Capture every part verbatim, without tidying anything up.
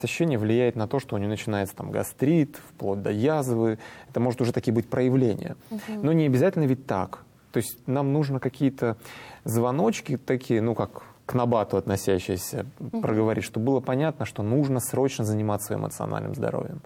Истощение влияет на то, что у него начинается там гастрит, вплоть до язвы. Это может уже такие быть проявления. Uh-huh. Но не обязательно ведь так. То есть нам нужно какие-то звоночки такие, ну как к набату относящиеся, uh-huh. проговорить, чтобы было понятно, что нужно срочно заниматься эмоциональным здоровьем.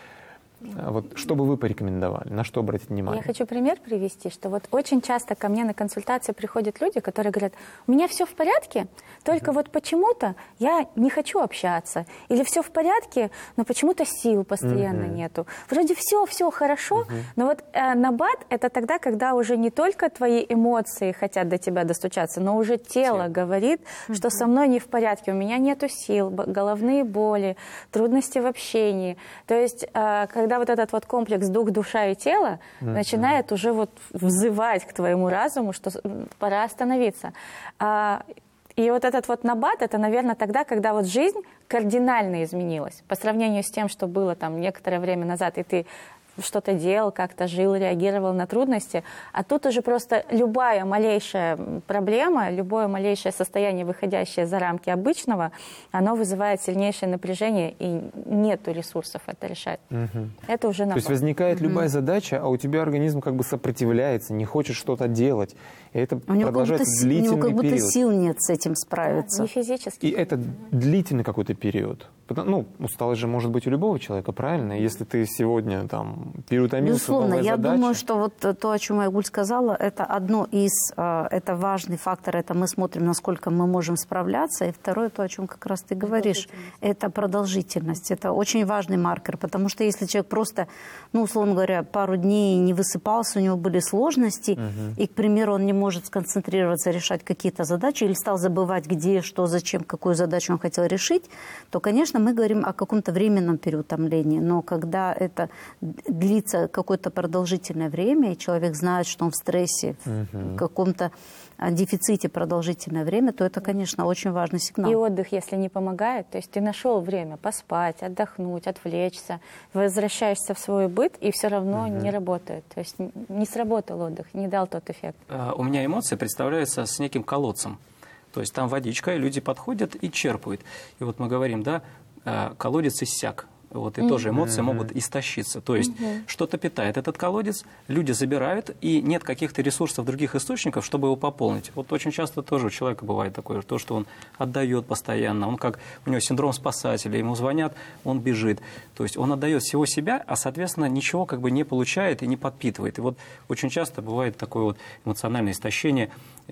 Вот, что бы вы порекомендовали, на что обратить внимание? Я хочу пример привести, что вот очень часто ко мне на консультации приходят люди, которые говорят, у меня все в порядке, только uh-huh. вот почему-то я не хочу общаться, или все в порядке, но почему-то сил постоянно uh-huh. нету. Вроде все, все хорошо, uh-huh. но вот э, набат — это тогда, когда уже не только твои эмоции хотят до тебя достучаться, но уже тело Все. говорит, uh-huh. что со мной не в порядке, у меня нету сил, головные боли, трудности в общении. То есть, э, когда вот этот вот комплекс дух, душа и тело mm-hmm. начинает уже вот взывать к твоему разуму, что пора остановиться. А, и вот этот вот набат, это, наверное, тогда, когда вот жизнь кардинально изменилась по сравнению с тем, что было там некоторое время назад, и ты что-то делал, как-то жил, реагировал на трудности, а тут уже просто любая малейшая проблема, любое малейшее состояние, выходящее за рамки обычного, оно вызывает сильнейшее напряжение, и нету ресурсов это решать. Угу. Это уже набор. То есть возникает угу. любая задача, а у тебя организм как бы сопротивляется, не хочет что-то делать, и это у продолжается длительный период. У него как будто период. сил нет с этим справиться. Да, не физически. И это длительный какой-то период. Ну, усталость же может быть у любого человека, правильно? Если ты сегодня там переутомился, безусловно, я задача. думаю, что вот то, о чем Айгуль сказала, это одно из, это важный фактор, это мы смотрим, насколько мы можем справляться, и второе, то, о чем как раз ты говоришь, это продолжительность, это очень важный маркер, потому что если человек просто, ну, условно говоря, пару дней не высыпался, у него были сложности, угу. и, к примеру, он не может сконцентрироваться, решать какие-то задачи, или стал забывать, где, что, зачем, какую задачу он хотел решить, то, конечно, мы говорим о каком-то временном переутомлении, но когда это длится какое-то продолжительное время, и человек знает, что он в стрессе, uh-huh. в каком-то дефиците продолжительное время, то это, конечно, очень важный сигнал. И отдых, если не помогает, то есть ты нашел время поспать, отдохнуть, отвлечься, возвращаешься в свой быт, и все равно uh-huh. не работает. То есть не сработал отдых, не дал тот эффект. Uh, у меня эмоции представляются с неким колодцем. То есть там водичка, и люди подходят и черпают. И вот мы говорим, да, колодец иссяк. Вот, и mm-hmm. тоже эмоции mm-hmm. могут истощиться. То есть mm-hmm. что-то питает этот колодец, люди забирают, и нет каких-то ресурсов других источников, чтобы его пополнить. Вот очень часто тоже у человека бывает такое, то, что он отдает постоянно, он как, у него синдром спасателя, ему звонят, он бежит. То есть он отдает всего себя, а, соответственно, ничего как бы не получает и не подпитывает. И вот очень часто бывает такое вот эмоциональное истощение,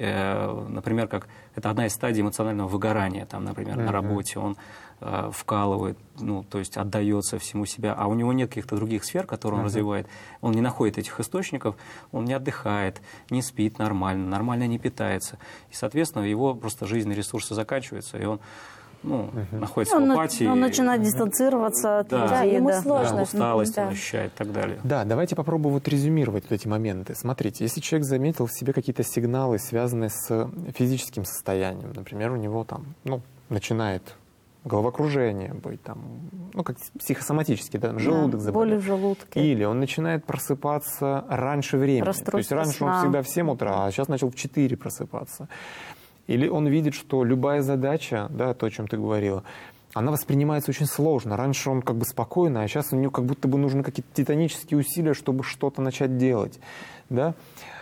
э, например, как это одна из стадий эмоционального выгорания, там, например, mm-hmm. на работе он вкалывает, ну, то есть отдается всему себя, а у него нет каких-то других сфер, которые он uh-huh. развивает, он не находит этих источников, он не отдыхает, не спит нормально, нормально не питается. И, соответственно, его просто жизненные ресурсы заканчиваются, и он ну, uh-huh. находится он в апатии. Он начинает дистанцироваться от да, людей. Ему да. сложно. Да, усталость да. он ощущает и так далее. Да, давайте попробуем вот резюмировать вот эти моменты. Смотрите, если человек заметил в себе какие-то сигналы, связанные с физическим состоянием, например, у него там, ну, начинает головокружение быть, там, ну, как психосоматически, да, желудок да, заболел. Боли в желудке. Или он начинает просыпаться раньше времени. То есть раньше сна. Он всегда в семь утра, а сейчас начал в четыре просыпаться. Или он видит, что любая задача, да, то, о чем ты говорила, она воспринимается очень сложно. Раньше он как бы спокойно, а сейчас у него как будто бы нужны какие-то титанические усилия, чтобы что-то начать делать. Да?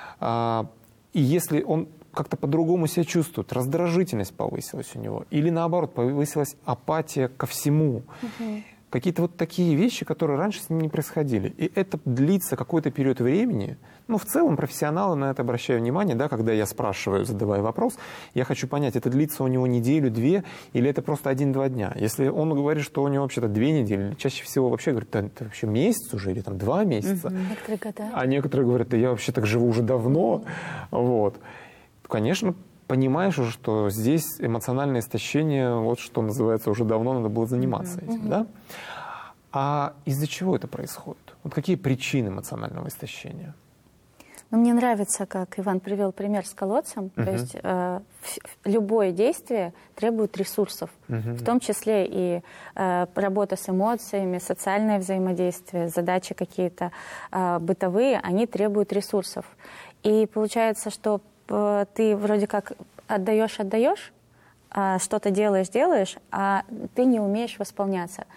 А, и если он как-то по-другому себя чувствует, раздражительность повысилась у него, или наоборот, повысилась апатия ко всему. Угу. Какие-то вот такие вещи, которые раньше с ним не происходили. И это длится какой-то период времени. Ну, в целом, профессионалы на это обращают внимание, да, когда я спрашиваю, задавая вопрос, я хочу понять, это длится у него неделю, две, или это просто один-два дня. Если он говорит, что у него вообще-то две недели, чаще всего вообще говорит, да, это вообще месяц уже, или там два месяца. Угу. Некоторые года. А некоторые говорят, да я вообще так живу уже давно. Вот. Конечно, понимаешь уже, что здесь эмоциональное истощение, вот что называется, уже давно надо было заниматься mm-hmm. этим, да? А из-за чего это происходит? Вот какие причины эмоционального истощения? Ну, мне нравится, как Иван привел пример с колодцем. Uh-huh. То есть э, любое действие требует ресурсов, uh-huh. в том числе и э, работа с эмоциями, социальное взаимодействие, задачи какие-то э, бытовые, они требуют ресурсов. И получается, что ты вроде как отдаешь, отдаешь, что-то делаешь, делаешь, а ты не умеешь восполняться.